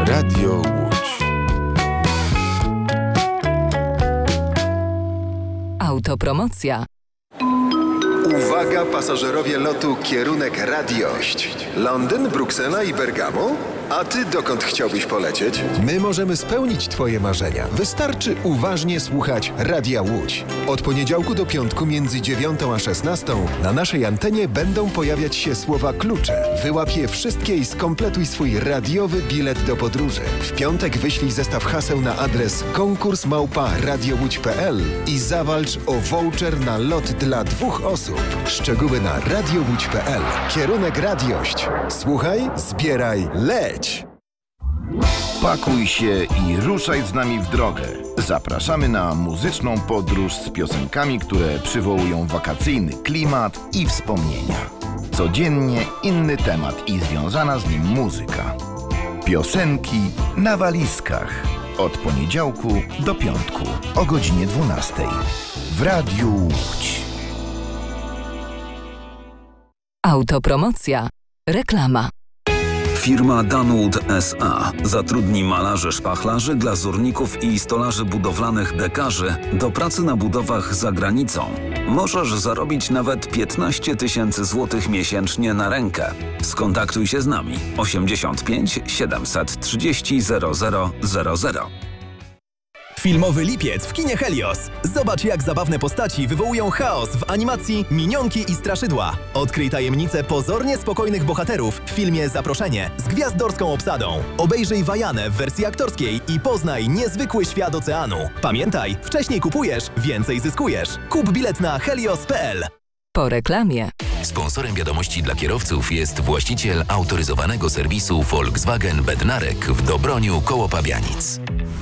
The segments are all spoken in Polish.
Radio Łódź. Autopromocja. Uwaga pasażerowie lotu kierunek Radiość. Londyn, Bruksela i Bergamo? A ty dokąd chciałbyś polecieć? My możemy spełnić twoje marzenia. Wystarczy uważnie słuchać Radia Łódź. Od poniedziałku do piątku między 9 a 16 na naszej antenie będą pojawiać się słowa klucze. Wyłap je wszystkie i skompletuj swój radiowy bilet do podróży. W piątek wyślij zestaw haseł na adres konkurs@radiołódź.pl i zawalcz o voucher na lot dla 2 osób. Szczegóły na radiołódź.pl. Kierunek Radiość. Słuchaj, zbieraj, leć! Pakuj się i ruszaj z nami w drogę. Zapraszamy na muzyczną podróż z piosenkami, które przywołują wakacyjny klimat i wspomnienia. Codziennie inny temat i związana z nim muzyka. Piosenki na walizkach. Od poniedziałku do piątku o godzinie 12 w Radiu Łódź. Autopromocja. Reklama. Firma Danwood S.A. zatrudni malarzy, szpachlarzy, glazurników i stolarzy budowlanych dekarzy do pracy na budowach za granicą. Możesz zarobić nawet 15 000 złotych miesięcznie na rękę. Skontaktuj się z nami 85 730 0000. Filmowy lipiec w kinie Helios. Zobacz, jak zabawne postaci wywołują chaos w animacji Minionki i Straszydła. Odkryj tajemnicę pozornie spokojnych bohaterów w filmie Zaproszenie z gwiazdorską obsadą. Obejrzyj Wajanę w wersji aktorskiej i poznaj niezwykły świat oceanu. Pamiętaj, wcześniej kupujesz, więcej zyskujesz. Kup bilet na helios.pl. Po reklamie. Sponsorem wiadomości dla kierowców jest właściciel autoryzowanego serwisu Volkswagen Bednarek w Dobroniu koło Pabianic.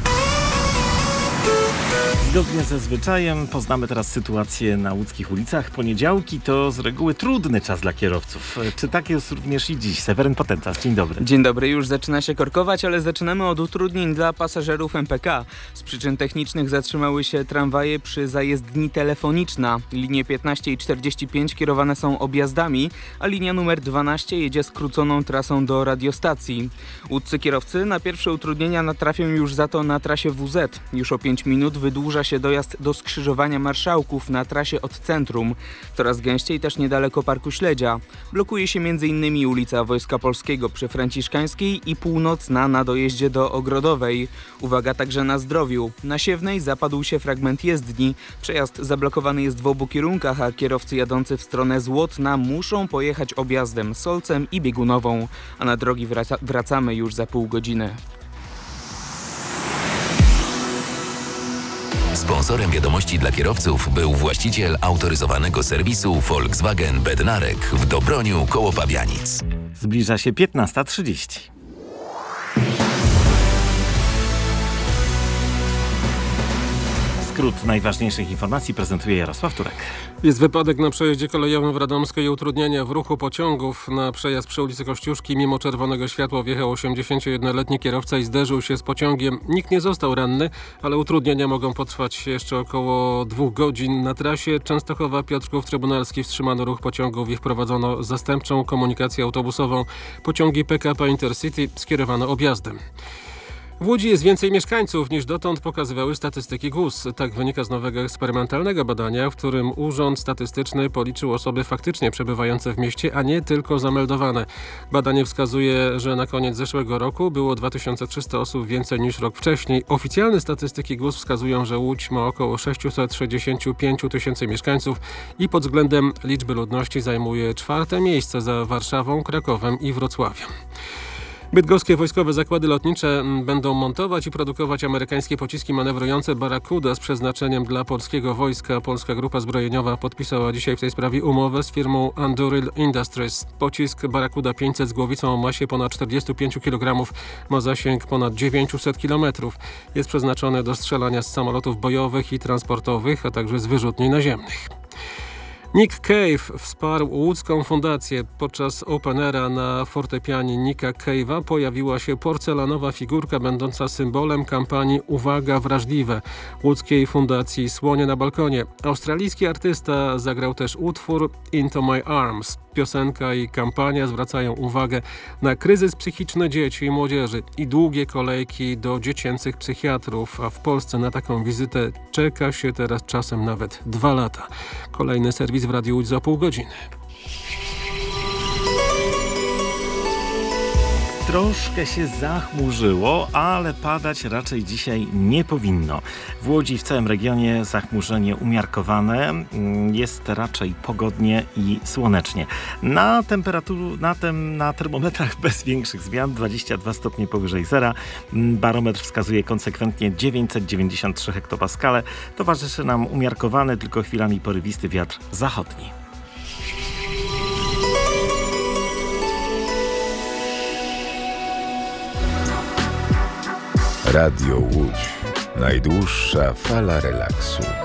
Zgodnie ze zwyczajem poznamy teraz sytuację na łódzkich ulicach. Poniedziałki to z reguły trudny czas dla kierowców. Czy tak jest również i dziś? Seweryn Potentas, dzień dobry. Dzień dobry, już zaczyna się korkować, ale zaczynamy od utrudnień dla pasażerów MPK. Z przyczyn technicznych zatrzymały się tramwaje przy zajezdni Telefoniczna. Linie 15 i 45 kierowane są objazdami, a linia numer 12 jedzie skróconą trasą do radiostacji. Łódzcy kierowcy na pierwsze utrudnienia natrafią już za to na trasie WZ. Już o 5 minut wydłuża się dojazd do skrzyżowania Marszałków na trasie od centrum. Coraz gęściej też niedaleko Parku Śledzia. Blokuje się m.in. ulica Wojska Polskiego przy Franciszkańskiej i Północna na dojeździe do Ogrodowej. Uwaga także na Zdrowiu. Na Siewnej zapadł się fragment jezdni. Przejazd zablokowany jest w obu kierunkach, a kierowcy jadący w stronę Złotna muszą pojechać objazdem Solcem i Biegunową. A na drogi wracamy już za pół godziny. Sponsorem wiadomości dla kierowców był właściciel autoryzowanego serwisu Volkswagen Bednarek w Dobroniu koło Pabianic. Zbliża się 15:30. Skrót najważniejszych informacji prezentuje Jarosław Turek. Jest wypadek na przejeździe kolejowym w Radomskiej i utrudnienia w ruchu pociągów. Na przejazd przy ulicy Kościuszki mimo czerwonego światła wjechał 81-letni kierowca i zderzył się z pociągiem. Nikt nie został ranny, ale utrudnienia mogą potrwać jeszcze około 2 godzin. Na trasie Częstochowa-Piotrków Trybunalski wstrzymano ruch pociągów i wprowadzono zastępczą komunikację autobusową. Pociągi PKP Intercity skierowano objazdem. W Łodzi jest więcej mieszkańców niż dotąd pokazywały statystyki GUS. Tak wynika z nowego eksperymentalnego badania, w którym Urząd Statystyczny policzył osoby faktycznie przebywające w mieście, a nie tylko zameldowane. Badanie wskazuje, że na koniec zeszłego roku było 2300 osób więcej niż rok wcześniej. Oficjalne statystyki GUS wskazują, że Łódź ma około 665 000 mieszkańców i pod względem liczby ludności zajmuje 4. miejsce za Warszawą, Krakowem i Wrocławiem. Bydgoskie wojskowe zakłady lotnicze będą montować i produkować amerykańskie pociski manewrujące Barracuda z przeznaczeniem dla polskiego wojska. Polska Grupa Zbrojeniowa podpisała dzisiaj w tej sprawie umowę z firmą Anduril Industries. Pocisk Barracuda 500 z głowicą o masie ponad 45 kg ma zasięg ponad 900 km. Jest przeznaczony do strzelania z samolotów bojowych i transportowych, a także z wyrzutni naziemnych. Nick Cave wsparł łódzką fundację. Podczas Openera na fortepianie Nicka Cave'a pojawiła się porcelanowa figurka będąca symbolem kampanii Uwaga wrażliwe łódzkiej fundacji Słonie na balkonie. Australijski artysta zagrał też utwór Into My Arms. piosenka i kampania zwracają uwagę na kryzys psychiczny dzieci i młodzieży i długie kolejki do dziecięcych psychiatrów, a w Polsce na taką wizytę czeka się teraz czasem nawet 2 lata. Kolejny serwis w Radiu Łódź za pół godziny. Troszkę się zachmurzyło, ale padać raczej dzisiaj nie powinno. W Łodzi i w całym regionie zachmurzenie umiarkowane, jest raczej pogodnie i słonecznie. Na termometrach bez większych zmian 22 stopnie powyżej zera. Barometr wskazuje konsekwentnie 993 hektopaskale. Towarzyszy nam umiarkowany, tylko chwilami porywisty wiatr zachodni. Radio Łódź. Najdłuższa fala relaksu.